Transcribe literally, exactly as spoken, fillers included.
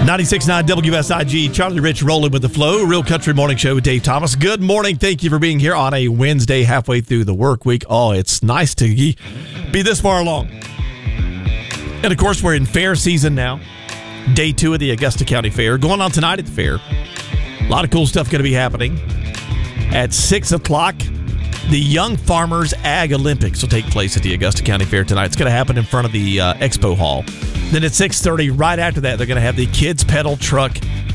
ninety-six point nine W S I G, Charlie Rich rolling with the flow. Real Country Morning Show with Dave Thomas. Good morning. Thank you for being here on a Wednesday halfway through the work week. Oh, it's nice to be this far along. And, of course, we're in fair season now. Day two of the Augusta County Fair. Going on tonight at the fair. A lot of cool stuff going to be happening. At six o'clock, the Young Farmers Ag Olympics will take place at the Augusta County Fair tonight. It's going to happen in front of the uh, Expo Hall. Then at six thirty, right after that, they're going to have the Kids Pedal Truck